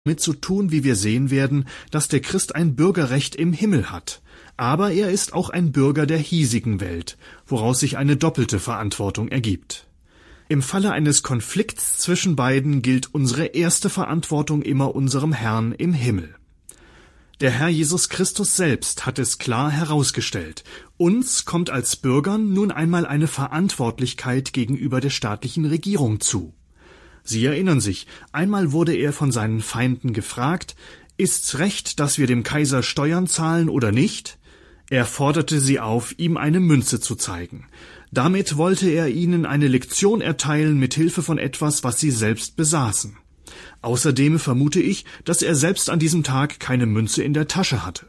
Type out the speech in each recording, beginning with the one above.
damit zu tun, wie wir sehen werden, dass der Christ ein Bürgerrecht im Himmel hat, aber er ist auch ein Bürger der hiesigen Welt, woraus sich eine doppelte Verantwortung ergibt. Im Falle eines Konflikts zwischen beiden gilt unsere erste Verantwortung immer unserem Herrn im Himmel. Der Herr Jesus Christus selbst hat es klar herausgestellt. Uns kommt als Bürgern nun einmal eine Verantwortlichkeit gegenüber der staatlichen Regierung zu. Sie erinnern sich, einmal wurde er von seinen Feinden gefragt, ist's recht, dass wir dem Kaiser Steuern zahlen oder nicht? Er forderte sie auf, ihm eine Münze zu zeigen. Damit wollte er ihnen eine Lektion erteilen mit Hilfe von etwas, was sie selbst besaßen. Außerdem vermute ich, dass er selbst an diesem Tag keine Münze in der Tasche hatte.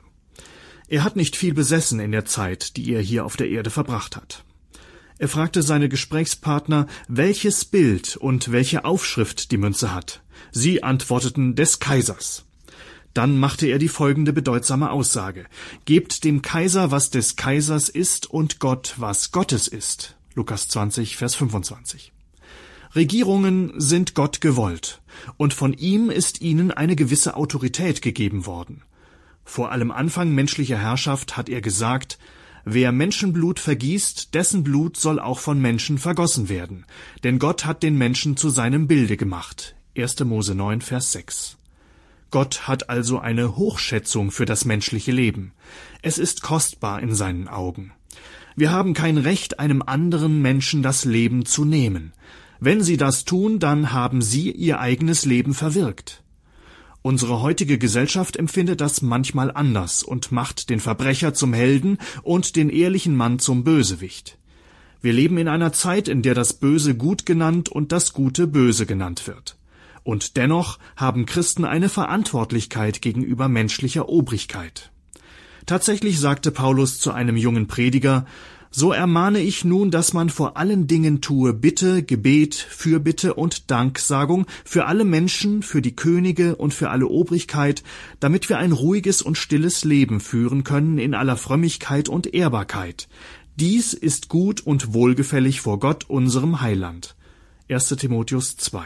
Er hat nicht viel besessen in der Zeit, die er hier auf der Erde verbracht hat. Er fragte seine Gesprächspartner, welches Bild und welche Aufschrift die Münze hat. Sie antworteten des Kaisers. Dann machte er die folgende bedeutsame Aussage: Gebt dem Kaiser, was des Kaisers ist, und Gott, was Gottes ist. Lukas 20, Vers 25. Regierungen sind Gott gewollt, und von ihm ist ihnen eine gewisse Autorität gegeben worden. Vor allem Anfang menschlicher Herrschaft hat er gesagt, wer Menschenblut vergießt, dessen Blut soll auch von Menschen vergossen werden, denn Gott hat den Menschen zu seinem Bilde gemacht. 1. Mose 9, Vers 6. Gott hat also eine Hochschätzung für das menschliche Leben. Es ist kostbar in seinen Augen. Wir haben kein Recht, einem anderen Menschen das Leben zu nehmen. Wenn sie das tun, dann haben sie ihr eigenes Leben verwirkt. Unsere heutige Gesellschaft empfindet das manchmal anders und macht den Verbrecher zum Helden und den ehrlichen Mann zum Bösewicht. Wir leben in einer Zeit, in der das Böse gut genannt und das Gute böse genannt wird. Und dennoch haben Christen eine Verantwortlichkeit gegenüber menschlicher Obrigkeit. Tatsächlich sagte Paulus zu einem jungen Prediger: So ermahne ich nun, dass man vor allen Dingen tue Bitte, Gebet, Fürbitte und Danksagung für alle Menschen, für die Könige und für alle Obrigkeit, damit wir ein ruhiges und stilles Leben führen können in aller Frömmigkeit und Ehrbarkeit. Dies ist gut und wohlgefällig vor Gott, unserem Heiland. 1. Timotheus 2.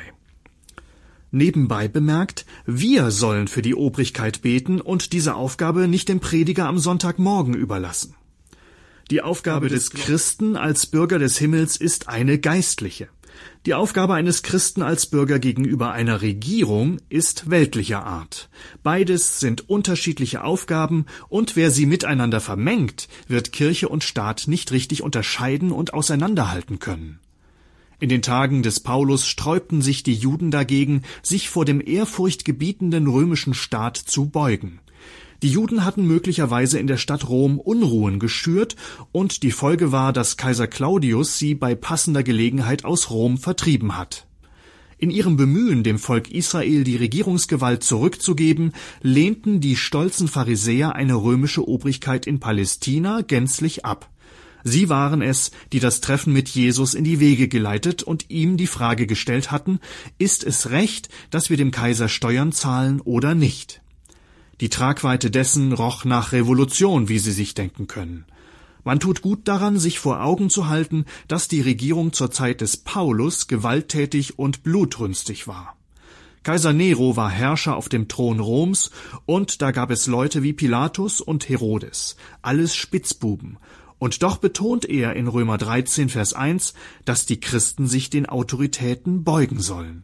Nebenbei bemerkt, wir sollen für die Obrigkeit beten und diese Aufgabe nicht dem Prediger am Sonntagmorgen überlassen. Die Aufgabe des Christen als Bürger des Himmels ist eine geistliche. Die Aufgabe eines Christen als Bürger gegenüber einer Regierung ist weltlicher Art. Beides sind unterschiedliche Aufgaben, und wer sie miteinander vermengt, wird Kirche und Staat nicht richtig unterscheiden und auseinanderhalten können. In den Tagen des Paulus sträubten sich die Juden dagegen, sich vor dem ehrfurchtgebietenden römischen Staat zu beugen. Die Juden hatten möglicherweise in der Stadt Rom Unruhen geschürt, und die Folge war, dass Kaiser Claudius sie bei passender Gelegenheit aus Rom vertrieben hat. In ihrem Bemühen, dem Volk Israel die Regierungsgewalt zurückzugeben, lehnten die stolzen Pharisäer eine römische Obrigkeit in Palästina gänzlich ab. Sie waren es, die das Treffen mit Jesus in die Wege geleitet und ihm die Frage gestellt hatten: Ist es recht, dass wir dem Kaiser Steuern zahlen oder nicht? Die Tragweite dessen roch nach Revolution, wie Sie sich denken können. Man tut gut daran, sich vor Augen zu halten, dass die Regierung zur Zeit des Paulus gewalttätig und blutrünstig war. Kaiser Nero war Herrscher auf dem Thron Roms, und da gab es Leute wie Pilatus und Herodes, alles Spitzbuben. Und doch betont er in Römer 13, Vers 1, dass die Christen sich den Autoritäten beugen sollen.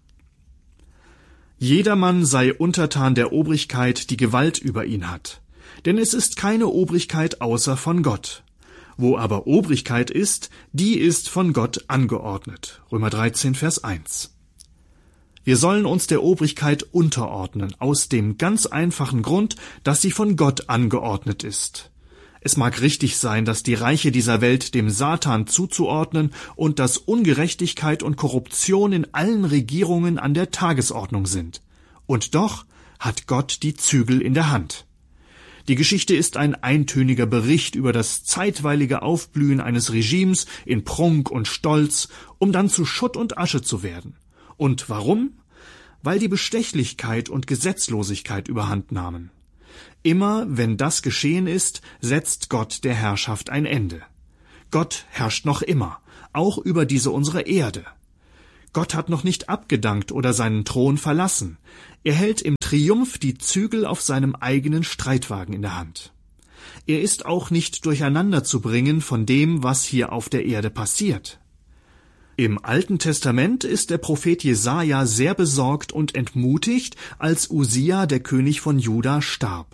Jedermann sei untertan der Obrigkeit, die Gewalt über ihn hat. Denn es ist keine Obrigkeit außer von Gott. Wo aber Obrigkeit ist, die ist von Gott angeordnet. Römer 13, Vers 1. Wir sollen uns der Obrigkeit unterordnen, aus dem ganz einfachen Grund, dass sie von Gott angeordnet ist. Es mag richtig sein, dass die Reiche dieser Welt dem Satan zuzuordnen und dass Ungerechtigkeit und Korruption in allen Regierungen an der Tagesordnung sind. Und doch hat Gott die Zügel in der Hand. Die Geschichte ist ein eintöniger Bericht über das zeitweilige Aufblühen eines Regimes in Prunk und Stolz, um dann zu Schutt und Asche zu werden. Und warum? Weil die Bestechlichkeit und Gesetzlosigkeit überhand nahmen. Immer, wenn das geschehen ist, setzt Gott der Herrschaft ein Ende. Gott herrscht noch immer, auch über diese unsere Erde. Gott hat noch nicht abgedankt oder seinen Thron verlassen. Er hält im Triumph die Zügel auf seinem eigenen Streitwagen in der Hand. Er ist auch nicht durcheinander zu bringen von dem, was hier auf der Erde passiert. Im Alten Testament ist der Prophet Jesaja sehr besorgt und entmutigt, als Usia, der König von Juda, starb.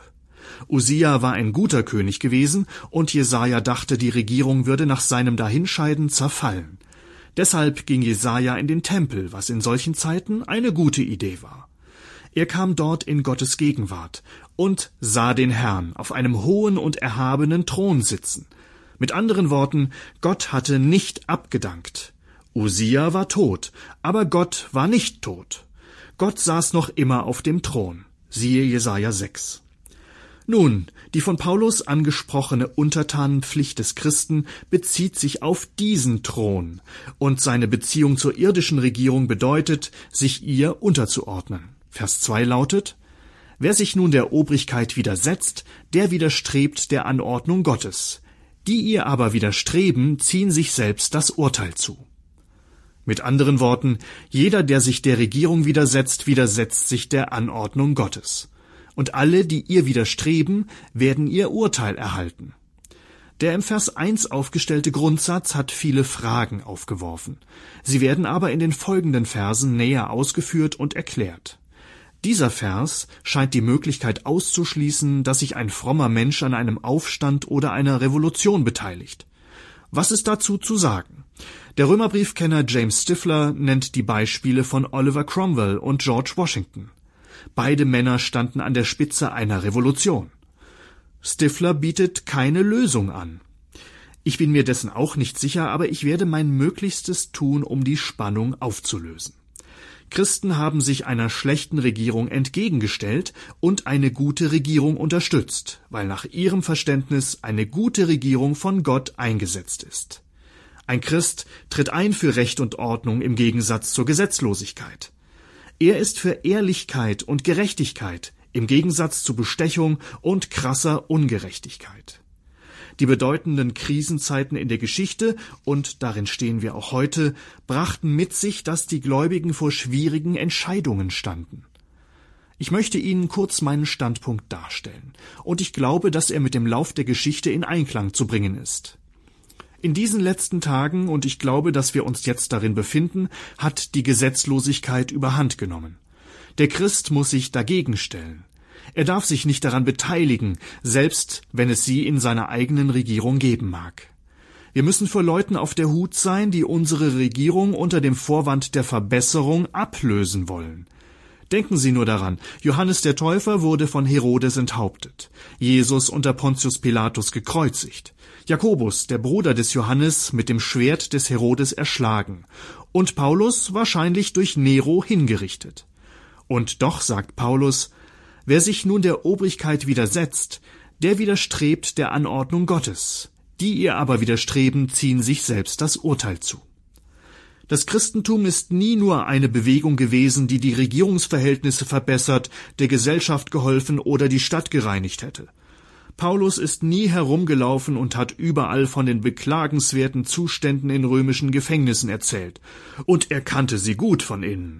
Usia war ein guter König gewesen und Jesaja dachte, die Regierung würde nach seinem Dahinscheiden zerfallen. Deshalb ging Jesaja in den Tempel, was in solchen Zeiten eine gute Idee war. Er kam dort in Gottes Gegenwart und sah den Herrn auf einem hohen und erhabenen Thron sitzen. Mit anderen Worten, Gott hatte nicht abgedankt. Usia war tot, aber Gott war nicht tot. Gott saß noch immer auf dem Thron. Siehe Jesaja 6. Nun, die von Paulus angesprochene Untertanenpflicht des Christen bezieht sich auf diesen Thron, und seine Beziehung zur irdischen Regierung bedeutet, sich ihr unterzuordnen. Vers 2 lautet: Wer sich nun der Obrigkeit widersetzt, der widerstrebt der Anordnung Gottes. Die ihr aber widerstreben, ziehen sich selbst das Urteil zu. Mit anderen Worten, jeder, der sich der Regierung widersetzt, widersetzt sich der Anordnung Gottes. Und alle, die ihr widerstreben, werden ihr Urteil erhalten. Der im Vers 1 aufgestellte Grundsatz hat viele Fragen aufgeworfen. Sie werden aber in den folgenden Versen näher ausgeführt und erklärt. Dieser Vers scheint die Möglichkeit auszuschließen, dass sich ein frommer Mensch an einem Aufstand oder einer Revolution beteiligt. Was ist dazu zu sagen? Der Römerbriefkenner James Stifler nennt die Beispiele von Oliver Cromwell und George Washington. Beide Männer standen an der Spitze einer Revolution. Stifler bietet keine Lösung an. Ich bin mir dessen auch nicht sicher, aber ich werde mein Möglichstes tun, um die Spannung aufzulösen. Christen haben sich einer schlechten Regierung entgegengestellt und eine gute Regierung unterstützt, weil nach ihrem Verständnis eine gute Regierung von Gott eingesetzt ist. Ein Christ tritt ein für Recht und Ordnung im Gegensatz zur Gesetzlosigkeit. Er ist für Ehrlichkeit und Gerechtigkeit im Gegensatz zu Bestechung und krasser Ungerechtigkeit. Die bedeutenden Krisenzeiten in der Geschichte, und darin stehen wir auch heute, brachten mit sich, dass die Gläubigen vor schwierigen Entscheidungen standen. Ich möchte Ihnen kurz meinen Standpunkt darstellen, und ich glaube, dass er mit dem Lauf der Geschichte in Einklang zu bringen ist. In diesen letzten Tagen, und ich glaube, dass wir uns jetzt darin befinden, hat die Gesetzlosigkeit überhand genommen. Der Christ muss sich dagegen stellen. Er darf sich nicht daran beteiligen, selbst wenn es sie in seiner eigenen Regierung geben mag. Wir müssen vor Leuten auf der Hut sein, die unsere Regierung unter dem Vorwand der Verbesserung ablösen wollen. Denken Sie nur daran, Johannes der Täufer wurde von Herodes enthauptet, Jesus unter Pontius Pilatus gekreuzigt, Jakobus, der Bruder des Johannes, mit dem Schwert des Herodes erschlagen und Paulus wahrscheinlich durch Nero hingerichtet. Und doch sagt Paulus: Wer sich nun der Obrigkeit widersetzt, der widerstrebt der Anordnung Gottes. Die ihr aber widerstreben, ziehen sich selbst das Urteil zu. Das Christentum ist nie nur eine Bewegung gewesen, die die Regierungsverhältnisse verbessert, der Gesellschaft geholfen oder die Stadt gereinigt hätte. Paulus ist nie herumgelaufen und hat überall von den beklagenswerten Zuständen in römischen Gefängnissen erzählt. Und er kannte sie gut von innen.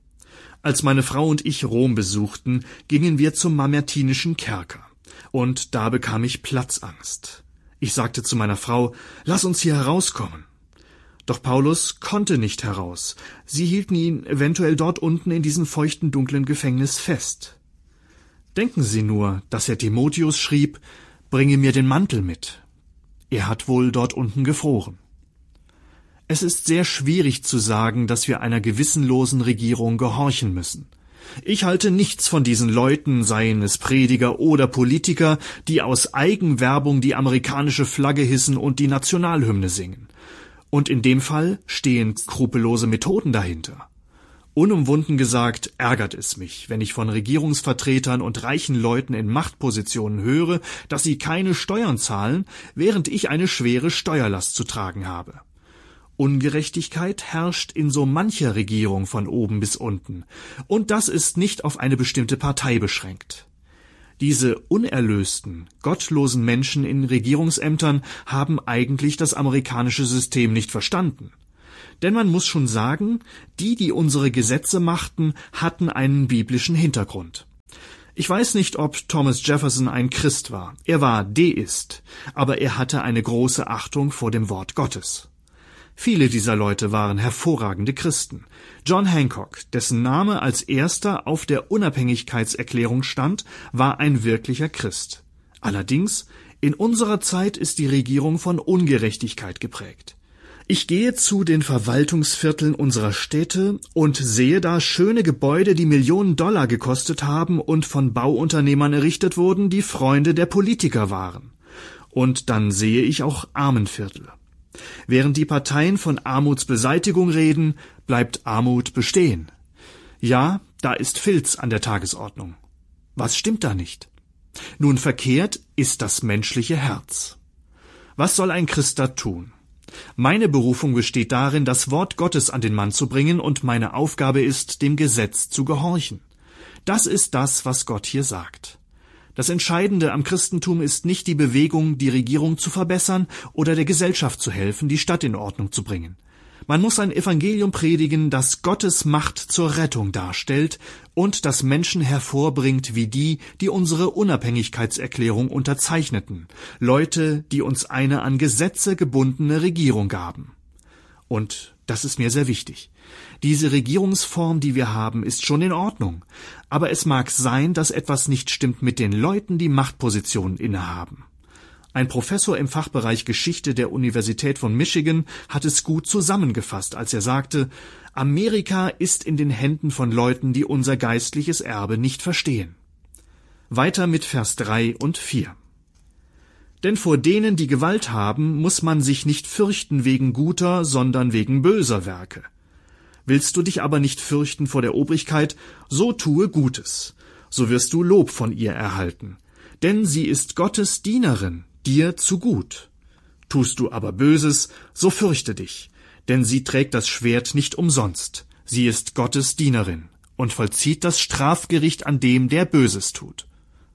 Als meine Frau und ich Rom besuchten, gingen wir zum Mamertinischen Kerker. Und da bekam ich Platzangst. Ich sagte zu meiner Frau: Lass uns hier herauskommen. Doch Paulus konnte nicht heraus. Sie hielten ihn eventuell dort unten in diesem feuchten, dunklen Gefängnis fest. Denken Sie nur, dass Herr Timotheus schrieb: Bringe mir den Mantel mit. Er hat wohl dort unten gefroren. Es ist sehr schwierig zu sagen, dass wir einer gewissenlosen Regierung gehorchen müssen. Ich halte nichts von diesen Leuten, seien es Prediger oder Politiker, die aus Eigenwerbung die amerikanische Flagge hissen und die Nationalhymne singen. Und in dem Fall stehen skrupellose Methoden dahinter. Unumwunden gesagt, ärgert es mich, wenn ich von Regierungsvertretern und reichen Leuten in Machtpositionen höre, dass sie keine Steuern zahlen, während ich eine schwere Steuerlast zu tragen habe. Ungerechtigkeit herrscht in so mancher Regierung von oben bis unten, und das ist nicht auf eine bestimmte Partei beschränkt. Diese unerlösten, gottlosen Menschen in Regierungsämtern haben eigentlich das amerikanische System nicht verstanden. Denn man muss schon sagen, die unsere Gesetze machten, hatten einen biblischen Hintergrund. Ich weiß nicht, ob Thomas Jefferson ein Christ war. Er war Deist, aber er hatte eine große Achtung vor dem Wort Gottes. Viele dieser Leute waren hervorragende Christen. John Hancock, dessen Name als erster auf der Unabhängigkeitserklärung stand, war ein wirklicher Christ. Allerdings, in unserer Zeit ist die Regierung von Ungerechtigkeit geprägt. Ich gehe zu den Verwaltungsvierteln unserer Städte und sehe da schöne Gebäude, die Millionen Dollar gekostet haben und von Bauunternehmern errichtet wurden, die Freunde der Politiker waren. Und dann sehe ich auch Armenviertel. Während die Parteien von Armutsbeseitigung reden, bleibt Armut bestehen. Ja, da ist Filz an der Tagesordnung. Was stimmt da nicht? Nun, verkehrt ist das menschliche Herz. Was soll ein Christ da tun? Meine Berufung besteht darin, das Wort Gottes an den Mann zu bringen, und meine Aufgabe ist, dem Gesetz zu gehorchen. Das ist das, was Gott hier sagt. Das Entscheidende am Christentum ist nicht die Bewegung, die Regierung zu verbessern oder der Gesellschaft zu helfen, die Stadt in Ordnung zu bringen. Man muss ein Evangelium predigen, das Gottes Macht zur Rettung darstellt und das Menschen hervorbringt wie die unsere Unabhängigkeitserklärung unterzeichneten, Leute, die uns eine an Gesetze gebundene Regierung gaben. Und das ist mir sehr wichtig. Diese Regierungsform, die wir haben, ist schon in Ordnung, aber es mag sein, dass etwas nicht stimmt mit den Leuten, die Machtpositionen innehaben. Ein Professor im Fachbereich Geschichte der Universität von Michigan hat es gut zusammengefasst, als er sagte, Amerika ist in den Händen von Leuten, die unser geistliches Erbe nicht verstehen. Weiter mit Vers 3 und 4. Denn vor denen, die Gewalt haben, muss man sich nicht fürchten wegen guter, sondern wegen böser Werke. Willst du dich aber nicht fürchten vor der Obrigkeit, so tue Gutes, so wirst du Lob von ihr erhalten. Denn sie ist Gottes Dienerin, dir zu gut. Tust du aber Böses, so fürchte dich, denn sie trägt das Schwert nicht umsonst. Sie ist Gottes Dienerin und vollzieht das Strafgericht an dem, der Böses tut.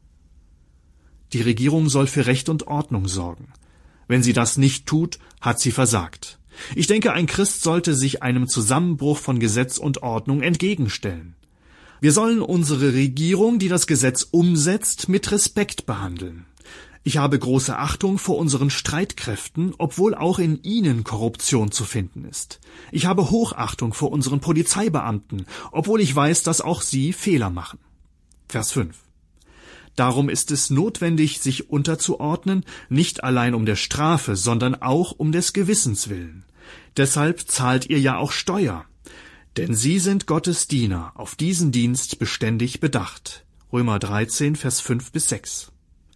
Die Regierung soll für Recht und Ordnung sorgen. Wenn sie das nicht tut, hat sie versagt. Ich denke, ein Christ sollte sich einem Zusammenbruch von Gesetz und Ordnung entgegenstellen. Wir sollen unsere Regierung, die das Gesetz umsetzt, mit Respekt behandeln. Ich habe große Achtung vor unseren Streitkräften, obwohl auch in ihnen Korruption zu finden ist. Ich habe Hochachtung vor unseren Polizeibeamten, obwohl ich weiß, dass auch sie Fehler machen. Vers 5. Darum ist es notwendig, sich unterzuordnen, nicht allein um der Strafe, sondern auch um des Gewissens willen. Deshalb zahlt ihr ja auch Steuer. Denn sie sind Gottes Diener, auf diesen Dienst beständig bedacht. Römer 13, Vers 5 bis 6.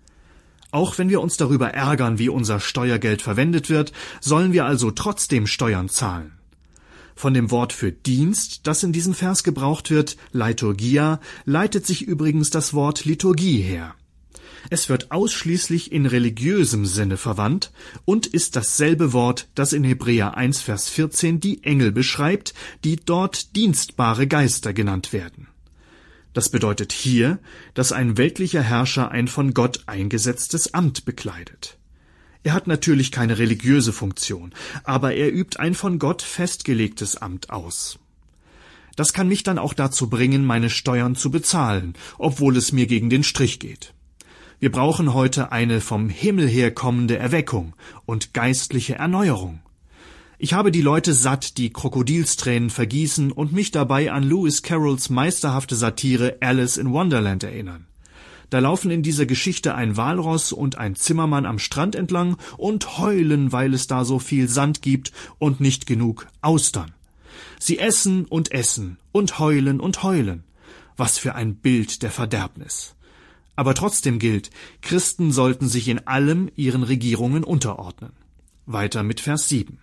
Auch wenn wir uns darüber ärgern, wie unser Steuergeld verwendet wird, sollen wir also trotzdem Steuern zahlen. Von dem Wort für Dienst, das in diesem Vers gebraucht wird, Liturgia, leitet sich übrigens das Wort Liturgie her. Es wird ausschließlich in religiösem Sinne verwandt und ist dasselbe Wort, das in Hebräer 1, Vers 14 die Engel beschreibt, die dort dienstbare Geister genannt werden. Das bedeutet hier, dass ein weltlicher Herrscher ein von Gott eingesetztes Amt bekleidet. Er hat natürlich keine religiöse Funktion, aber er übt ein von Gott festgelegtes Amt aus. Das kann mich dann auch dazu bringen, meine Steuern zu bezahlen, obwohl es mir gegen den Strich geht. Wir brauchen heute eine vom Himmel her kommende Erweckung und geistliche Erneuerung. Ich habe die Leute satt, die Krokodilstränen vergießen und mich dabei an Lewis Carrolls meisterhafte Satire Alice in Wonderland erinnern. Da laufen in dieser Geschichte ein Walross und ein Zimmermann am Strand entlang und heulen, weil es da so viel Sand gibt und nicht genug Austern. Sie essen und heulen und heulen. Was für ein Bild der Verderbnis. Aber trotzdem gilt, Christen sollten sich in allem ihren Regierungen unterordnen. Weiter mit Vers 7.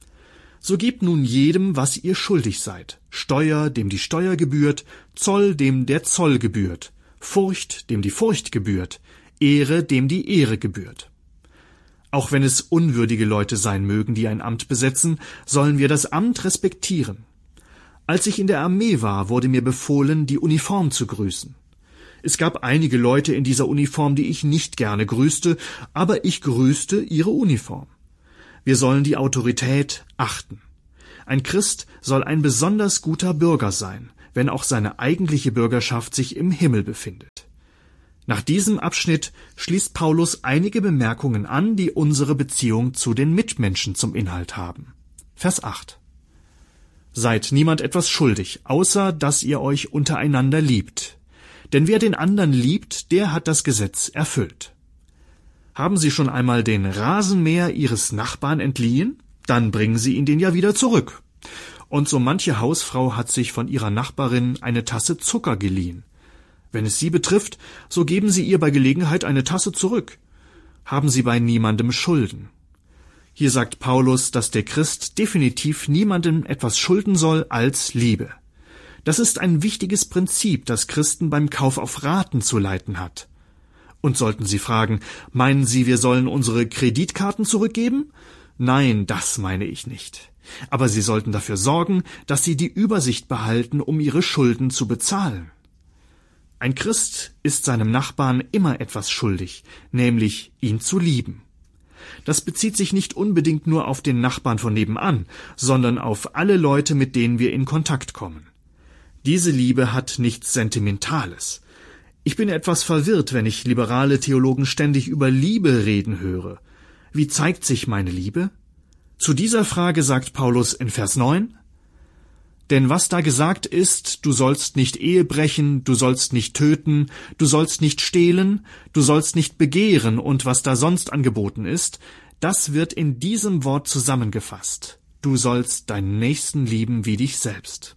So gebt nun jedem, was ihr schuldig seid, Steuer, dem die Steuer gebührt, Zoll, dem der Zoll gebührt, Furcht, dem die Furcht gebührt, Ehre, dem die Ehre gebührt. Auch wenn es unwürdige Leute sein mögen, die ein Amt besetzen, sollen wir das Amt respektieren. Als ich in der Armee war, wurde mir befohlen, die Uniform zu grüßen. Es gab einige Leute in dieser Uniform, die ich nicht gerne grüßte, aber ich grüßte ihre Uniform. Wir sollen die Autorität achten. Ein Christ soll ein besonders guter Bürger sein, wenn auch seine eigentliche Bürgerschaft sich im Himmel befindet. Nach diesem Abschnitt schließt Paulus einige Bemerkungen an, die unsere Beziehung zu den Mitmenschen zum Inhalt haben. Vers 8. Seid niemand etwas schuldig, außer dass ihr euch untereinander liebt. Denn wer den anderen liebt, der hat das Gesetz erfüllt. Haben Sie schon einmal den Rasenmäher Ihres Nachbarn entliehen? Dann bringen Sie ihn den ja wieder zurück. Und so manche Hausfrau hat sich von ihrer Nachbarin eine Tasse Zucker geliehen. Wenn es Sie betrifft, so geben Sie ihr bei Gelegenheit eine Tasse zurück. Haben Sie bei niemandem Schulden. Hier sagt Paulus, dass der Christ definitiv niemandem etwas schulden soll als Liebe. Das ist ein wichtiges Prinzip, das Christen beim Kauf auf Raten zu leiten hat. Und sollten Sie fragen, meinen Sie, wir sollen unsere Kreditkarten zurückgeben? Nein, das meine ich nicht. Aber Sie sollten dafür sorgen, dass Sie die Übersicht behalten, um Ihre Schulden zu bezahlen. Ein Christ ist seinem Nachbarn immer etwas schuldig, nämlich ihn zu lieben. Das bezieht sich nicht unbedingt nur auf den Nachbarn von nebenan, sondern auf alle Leute, mit denen wir in Kontakt kommen. Diese Liebe hat nichts Sentimentales. Ich bin etwas verwirrt, wenn ich liberale Theologen ständig über Liebe reden höre. Wie zeigt sich meine Liebe? Zu dieser Frage sagt Paulus in Vers 9: Denn was da gesagt ist, du sollst nicht Ehe brechen, du sollst nicht töten, du sollst nicht stehlen, du sollst nicht begehren und was da sonst angeboten ist, das wird in diesem Wort zusammengefasst. Du sollst deinen Nächsten lieben wie dich selbst.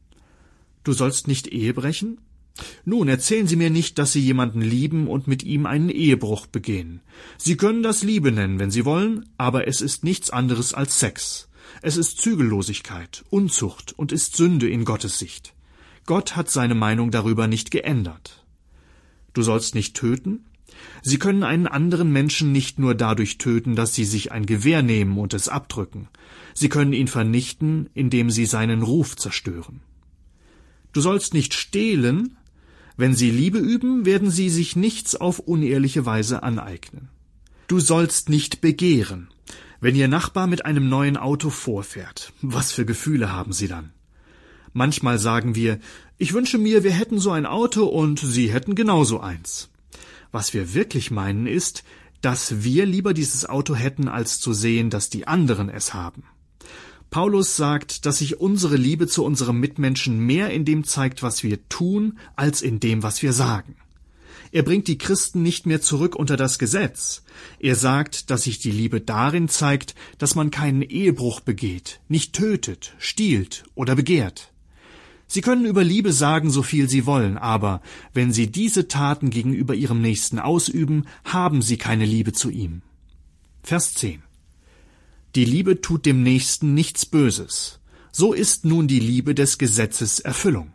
Du sollst nicht Ehe brechen? Nun, erzählen Sie mir nicht, dass Sie jemanden lieben und mit ihm einen Ehebruch begehen. Sie können das Liebe nennen, wenn Sie wollen, aber es ist nichts anderes als Sex. Es ist Zügellosigkeit, Unzucht und ist Sünde in Gottes Sicht. Gott hat seine Meinung darüber nicht geändert. Du sollst nicht töten? Sie können einen anderen Menschen nicht nur dadurch töten, dass Sie sich ein Gewehr nehmen und es abdrücken. Sie können ihn vernichten, indem Sie seinen Ruf zerstören. Du sollst nicht stehlen. Wenn Sie Liebe üben, werden Sie sich nichts auf unehrliche Weise aneignen. Du sollst nicht begehren. Wenn Ihr Nachbar mit einem neuen Auto vorfährt, was für Gefühle haben Sie dann? Manchmal sagen wir, ich wünsche mir, wir hätten so ein Auto und Sie hätten genauso eins. Was wir wirklich meinen ist, dass wir lieber dieses Auto hätten, als zu sehen, dass die anderen es haben. Paulus sagt, dass sich unsere Liebe zu unserem Mitmenschen mehr in dem zeigt, was wir tun, als in dem, was wir sagen. Er bringt die Christen nicht mehr zurück unter das Gesetz. Er sagt, dass sich die Liebe darin zeigt, dass man keinen Ehebruch begeht, nicht tötet, stiehlt oder begehrt. Sie können über Liebe sagen, so viel Sie wollen, aber wenn Sie diese Taten gegenüber Ihrem Nächsten ausüben, haben Sie keine Liebe zu ihm. Vers 10. Die Liebe tut dem Nächsten nichts Böses. So ist nun die Liebe des Gesetzes Erfüllung.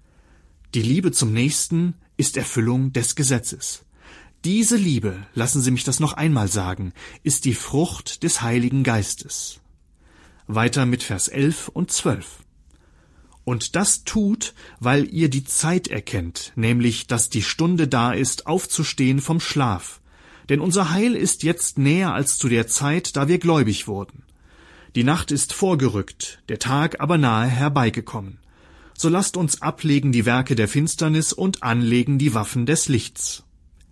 Die Liebe zum Nächsten ist Erfüllung des Gesetzes. Diese Liebe, lassen Sie mich das noch einmal sagen, ist die Frucht des Heiligen Geistes. Weiter mit Vers 11 und 12. Und das tut, weil ihr die Zeit erkennt, nämlich, dass die Stunde da ist, aufzustehen vom Schlaf. Denn unser Heil ist jetzt näher als zu der Zeit, da wir gläubig wurden. Die Nacht ist vorgerückt, der Tag aber nahe herbeigekommen. So lasst uns ablegen die Werke der Finsternis und anlegen die Waffen des Lichts.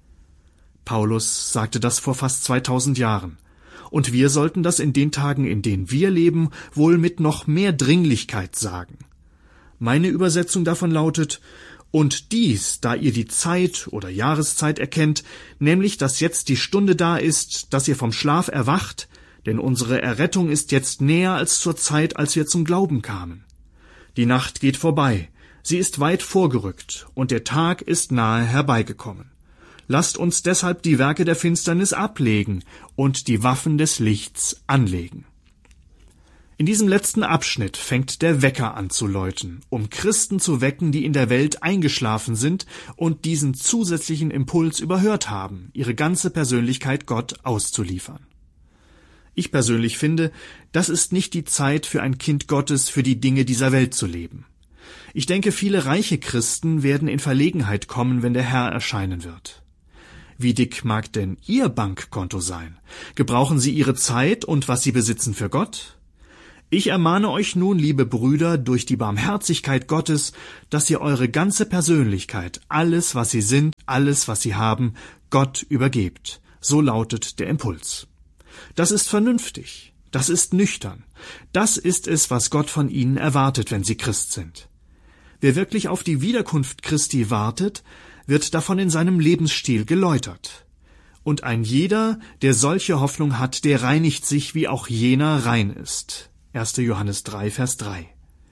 Paulus sagte das vor fast 2000 Jahren. Und wir sollten das in den Tagen, in denen wir leben, wohl mit noch mehr Dringlichkeit sagen. Meine Übersetzung davon lautet: Und dies, da ihr die Zeit oder Jahreszeit erkennt, nämlich, dass jetzt die Stunde da ist, dass ihr vom Schlaf erwacht, denn unsere Errettung ist jetzt näher als zur Zeit, als wir zum Glauben kamen. Die Nacht geht vorbei, sie ist weit vorgerückt, und der Tag ist nahe herbeigekommen. Lasst uns deshalb die Werke der Finsternis ablegen und die Waffen des Lichts anlegen. In diesem letzten Abschnitt fängt der Wecker an zu läuten, um Christen zu wecken, die in der Welt eingeschlafen sind und diesen zusätzlichen Impuls überhört haben, ihre ganze Persönlichkeit Gott auszuliefern. Ich persönlich finde, das ist nicht die Zeit für ein Kind Gottes, für die Dinge dieser Welt zu leben. Ich denke, viele reiche Christen werden in Verlegenheit kommen, wenn der Herr erscheinen wird. Wie dick mag denn Ihr Bankkonto sein? Gebrauchen Sie Ihre Zeit und was Sie besitzen für Gott? Ich ermahne euch nun, liebe Brüder, durch die Barmherzigkeit Gottes, dass ihr eure ganze Persönlichkeit, alles, was sie sind, alles, was sie haben, Gott übergebt. So lautet der Impuls. Das ist vernünftig, das ist nüchtern, das ist es, was Gott von ihnen erwartet, wenn sie Christ sind. Wer wirklich auf die Wiederkunft Christi wartet, wird davon in seinem Lebensstil geläutert. Und ein jeder, der solche Hoffnung hat, der reinigt sich, wie auch jener rein ist. 1. Johannes 3, Vers 3.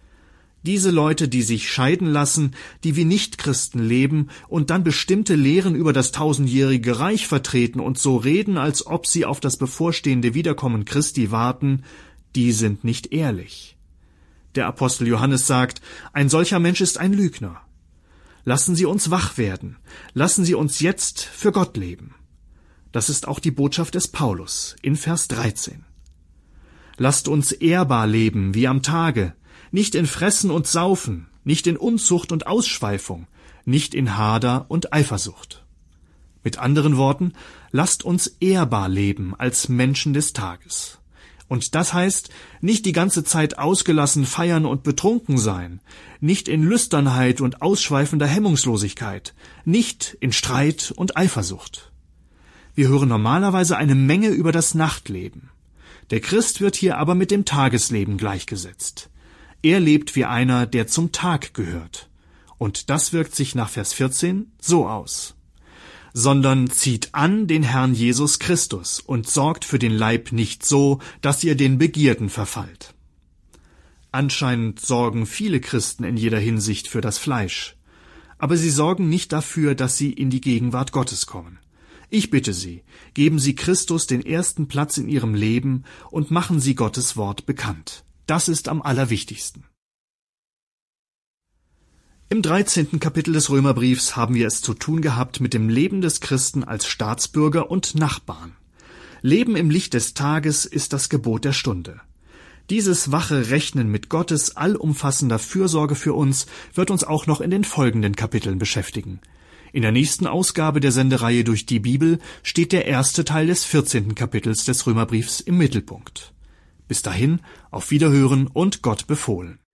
Diese Leute, die sich scheiden lassen, die wie Nichtchristen leben und dann bestimmte Lehren über das 1000-jährige Reich vertreten und so reden, als ob sie auf das bevorstehende Wiederkommen Christi warten, die sind nicht ehrlich. Der Apostel Johannes sagt, ein solcher Mensch ist ein Lügner. Lassen Sie uns wach werden, lassen Sie uns jetzt für Gott leben. Das ist auch die Botschaft des Paulus in Vers 13. Lasst uns ehrbar leben wie am Tage, nicht in Fressen und Saufen, nicht in Unzucht und Ausschweifung, nicht in Hader und Eifersucht. Mit anderen Worten, lasst uns ehrbar leben als Menschen des Tages. Und das heißt, nicht die ganze Zeit ausgelassen feiern und betrunken sein, nicht in Lüsternheit und ausschweifender Hemmungslosigkeit, nicht in Streit und Eifersucht. Wir hören normalerweise eine Menge über das Nachtleben. Der Christ wird hier aber mit dem Tagesleben gleichgesetzt. Er lebt wie einer, der zum Tag gehört. Und das wirkt sich nach Vers 14 so aus. Sondern zieht an den Herrn Jesus Christus und sorgt für den Leib nicht so, dass ihr den Begierden verfallt. Anscheinend sorgen viele Christen in jeder Hinsicht für das Fleisch. Aber sie sorgen nicht dafür, dass sie in die Gegenwart Gottes kommen. Ich bitte Sie, geben Sie Christus den ersten Platz in Ihrem Leben und machen Sie Gottes Wort bekannt. Das ist am allerwichtigsten. Im 13. Kapitel des Römerbriefs haben wir es zu tun gehabt mit dem Leben des Christen als Staatsbürger und Nachbarn. Leben im Licht des Tages ist das Gebot der Stunde. Dieses wache Rechnen mit Gottes allumfassender Fürsorge für uns wird uns auch noch in den folgenden Kapiteln beschäftigen. In der nächsten Ausgabe der Sendereihe durch die Bibel steht der erste Teil des 14. Kapitels des Römerbriefs im Mittelpunkt. Bis dahin, auf Wiederhören und Gott befohlen.